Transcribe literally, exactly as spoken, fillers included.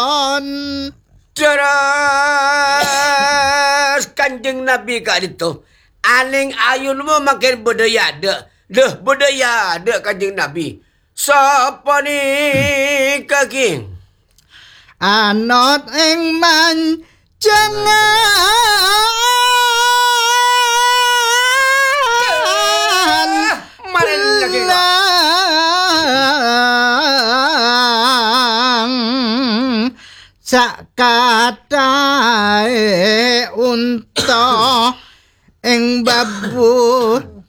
Terus Kanjeng Nabi kak itu aning ayun mu makin budaya ada. Deh budaya ada Kanjeng Nabi. Sapa ni kaki? Anot ing manjangan Mana lagi kak? Sak katae unta ing babu